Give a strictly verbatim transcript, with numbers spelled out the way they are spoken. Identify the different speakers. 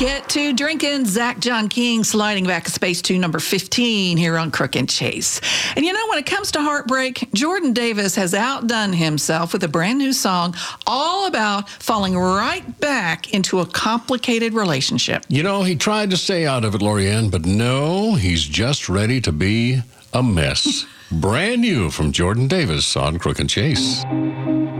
Speaker 1: Get to drinking. Zach John King sliding back a space to number fifteen here on Crook and Chase. And you know, when it comes to heartbreak, Jordan Davis has outdone himself with a brand new song all about falling right back into a complicated relationship.
Speaker 2: You know, he tried to stay out of it, Lorianne, but no, he's just ready to be a mess. Brand new from Jordan Davis on Crook and Chase.